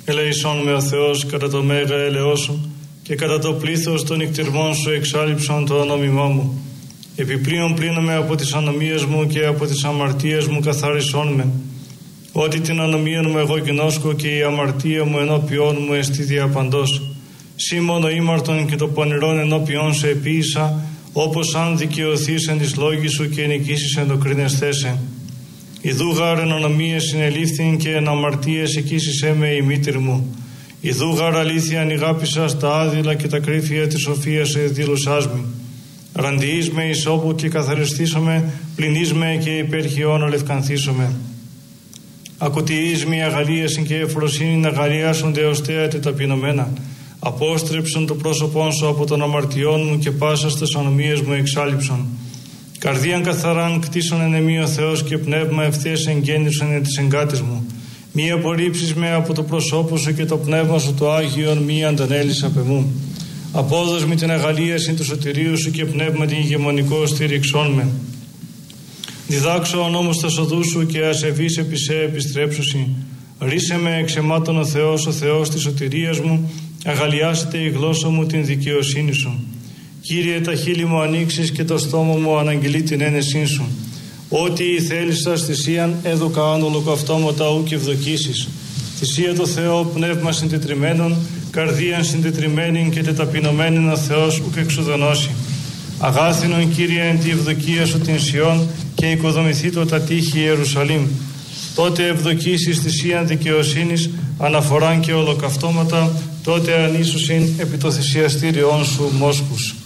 Ελεησόν με ο Θεός κατά το μέγα έλεος σου και κατά το πλήθος των νυκτυρμών σου εξάλειψον το όνομά μου. Επιπλέον πλύνομαι από τις ανομίες μου και από τις αμαρτίες μου καθάρισόν με. Ότι την ανομία μου εγώ γινώσκω και η αμαρτία μου ενώπιόν μου εστί διαπαντός. Σύ μόνο ήμαρτον και το πονηρόν ενώπιόν σε επίησα, όπως αν δικαιωθείς εν της λόγης σου και νικήσεις εν το κρίνεσθέσαι. Ιδού γάρ εν ανομίες συνελήφθην και εν αμαρτίες εκείσισέ με η μήτηρ μου. Ιδού γάρ αλήθεια ανηγάπησα τα άδειλα και τα κρύφια της σοφίας εδήλωσάς μη. Ραντιείς με εις όπου και καθαριστήσομαι, πλυνείς με και υπέρχιόν ολευκανθήσομαι. Ακουτιείς με αγαλίασιν και ευφροσύνη να αγαλιάσονται ως θέατε ταπεινωμένα. Απόστρεψον το πρόσωπόν σου από των αμαρτιών μου και πάσα στις ανομίες μου εξάλειψον. Καρδίαν καθαράν κτίσον εν εμή ο Θεός και πνεύμα ευθείας εγγέννησον εν της εγκάτης μου. Μη απορρίψεις με από το προσώπο σου και το πνεύμα σου το Άγιον μη αντανέλεις απ' εμού. Απόδος με την αγαλίαση του σωτηρίου σου και πνεύμα την ηγεμονικό στήριξόν με. Διδάξω ο νόμος τα σοδού σου και ασεβείς επί σε επιστρέψουσι. Ρίσε με εξαιμάτων ο Θεός της σωτηρίας μου, αγαλιάσετε η γλώσσα μου την δικαιοσύνη σου. Κύριε, τα χείλη μου ανοίξεις και το στόμα μου αναγγελεί την ένεσή σου. Ό,τι η θέλησα θυσίαν έδωκα αν ολοκαυτώματα ου και ευδοκίσεις. Θυσία το Θεό πνεύμα συντετριμένων, καρδίαν συντετριμένην και τεταπεινωμένην ο Θεός ουκ εξουδενώσει. Αγάθινον Κύριε εν τη ευδοκία σου την Σιών και οικοδομηθεί το τα τείχη Ιερουσαλήμ. Τότε ευδοκίσεις θυσίαν δικαιοσύνης, αναφοράν και ολοκαυτώματα, τότε ανίσουσιν επί το θυσιαστήριόν σου μόσχους.